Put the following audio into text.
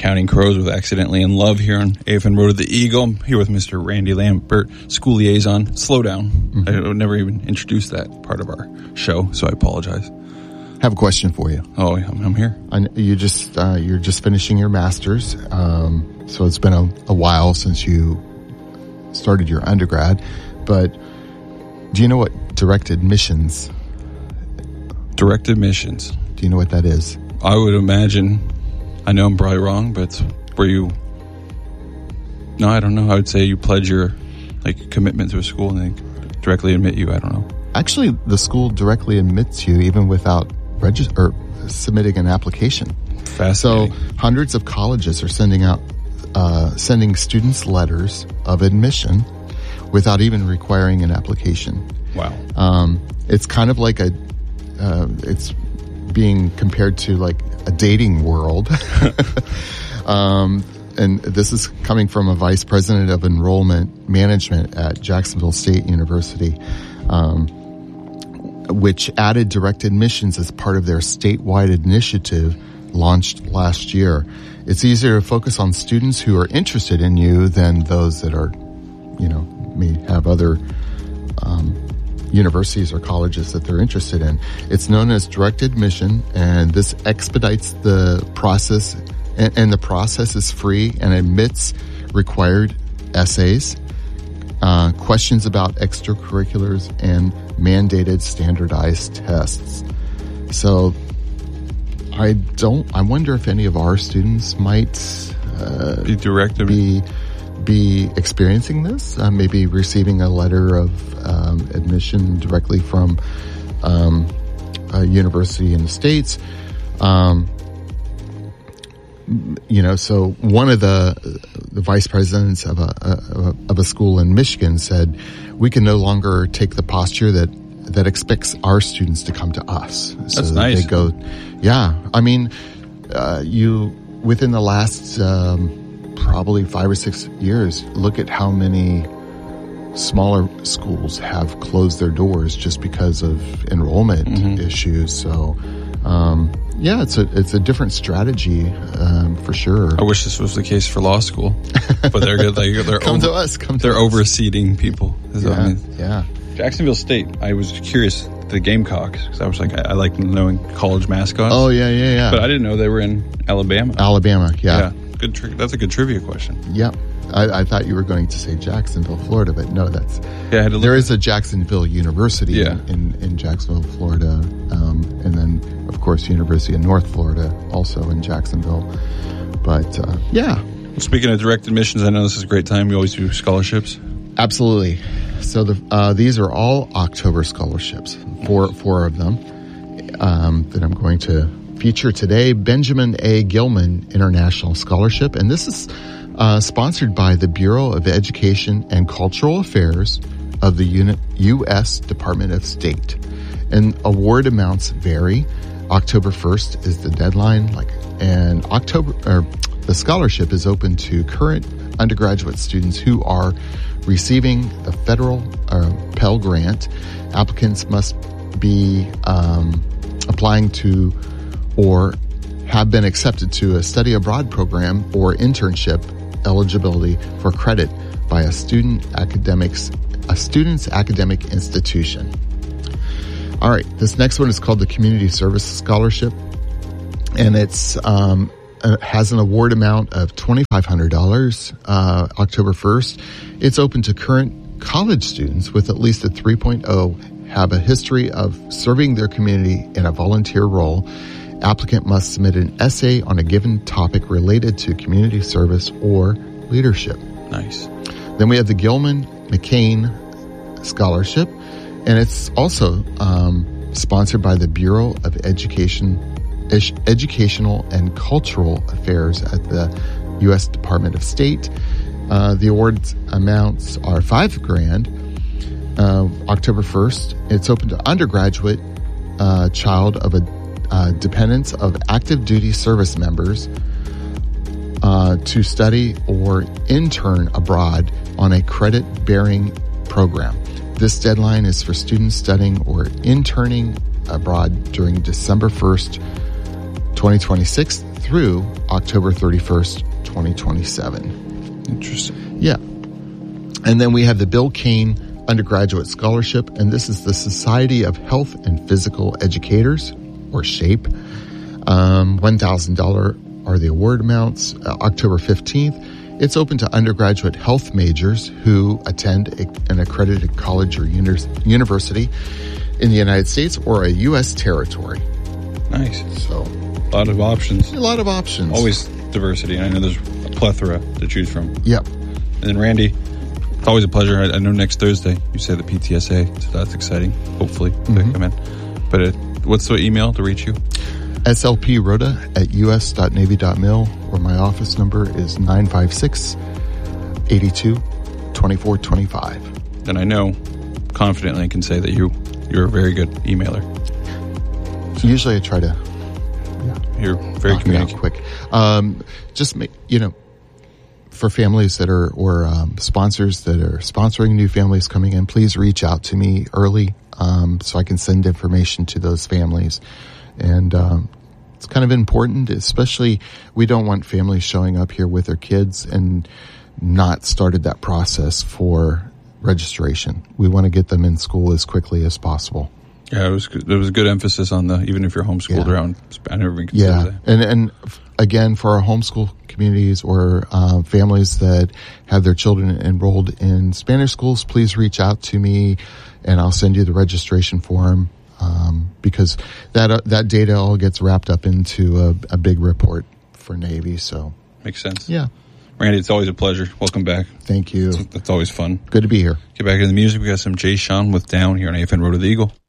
Counting Crows with Accidentally in Love here on AFN Road to the Eagle. I'm here with Mr. Randy Lambert, school liaison. Slow down. Mm-hmm. I would never even introduce that part of our show, so I apologize. I have a question for you. Oh, I'm here. You're just finishing your master's, so it's been a while since you started your undergrad, but do you know what direct admissions? Direct admissions. Do you know what that is? I would imagine, I know I'm probably wrong, but where you, no, I don't know. I would say you pledge your commitment to a school and they directly admit you. I don't know. Actually, the school directly admits you even without submitting an application. Fascinating. So hundreds of colleges are sending students letters of admission without even requiring an application. Wow. It's kind of like it's being compared to like a dating world. And this is coming from a vice president of enrollment management at Jacksonville State University, which added direct admissions as part of their statewide initiative launched last year. It's easier to focus on students who are interested in you than those that are, may have other universities or colleges that they're interested in. It's known as direct admission, and this expedites the process, and the process is free and admits required essays, questions about extracurriculars, and mandated standardized tests. So I wonder if any of our students might be experiencing this, maybe receiving a letter of admission directly from a university in the States. So one of the vice presidents of a school in Michigan said, "We can no longer take the posture that expects our students to come to us." So that's nice. They go, yeah. I mean, within the last probably 5 or 6 years, look at how many smaller schools have closed their doors just because of enrollment issues. So, it's a different strategy for sure. I wish this was the case for law school, but they're good. They're to us. They're overseeding people. Yeah. Jacksonville State. I was curious. The Gamecocks, because I was like, I like knowing college mascots. Oh yeah. But I didn't know they were in Alabama. Yeah. Good. That's a good trivia question. Yeah. I thought you were going to say Jacksonville, Florida, but no, there is a Jacksonville University in Jacksonville, Florida, and then of course University of North Florida also in Jacksonville. But Well, speaking of direct admissions, I know this is a great time. We always do scholarships. Absolutely. So these are all October scholarships, four of them that I'm going to feature today. Benjamin A. Gilman International Scholarship, and this is sponsored by the Bureau of Education and Cultural Affairs of the U.S. Department of State. And award amounts vary. October 1st is the deadline, and the scholarship is open to current undergraduate students who are receiving the federal Pell Grant. Applicants must be applying to or have been accepted to a study abroad program or internship eligibility for credit by a student's academic institution. All right, this next one is called the Community Service Scholarship, and it's has an award amount of $2,500. October 1st. It's open to current college students with at least a 3.0, have a history of serving their community in a volunteer role. Applicant must submit an essay on a given topic related to community service or leadership. Nice. Then we have the Gilman McCain Scholarship, and it's also sponsored by the Bureau of Educational and Cultural Affairs at the U.S. Department of State. The awards amounts are $5,000. October 1st. It's open to undergraduate child of a dependents of active duty service members to study or intern abroad on a credit-bearing program. This deadline is for students studying or interning abroad during December 1st, 2026 through October 31st, 2027. Interesting. Yeah. And then we have the Bill Kane Undergraduate Scholarship, and this is the Society of Health and Physical Educators, or SHAPE. $1,000 are the award amounts. October 15th. It's open to undergraduate health majors who attend an accredited college or university in the United States or a U.S. territory. Nice. So, a lot of options. A lot of options. Always diversity. I know there's a plethora to choose from. Yep. And then Randy, it's always a pleasure. I know next Thursday you say the PTSA, so that's exciting. Hopefully they come in. But what's the email to reach you? slprhoda@us.navy.mil, or my office number is 956-82-2425. And I know confidently I can say that you're a very good emailer. So usually I try to you're very communicative. Quick. Just make, for families that are, or sponsors that are sponsoring new families coming in, please reach out to me early so I can send information to those families. And it's kind of important, especially we don't want families showing up here with their kids and not started that process for registration. We want to get them in school as quickly as possible. Yeah, there was a good emphasis on even if you're homeschooled around. I never even considered that. And again, for our homeschool communities or families that have their children enrolled in Spanish schools, please reach out to me and I'll send you the registration form. Because that data all gets wrapped up into a big report for Navy. So makes sense. Yeah, Randy, it's always a pleasure. Welcome back. Thank you. It's always fun. Good to be here. Get back into the music. We got some Jay Sean with Down here on AFN Road to the Eagle.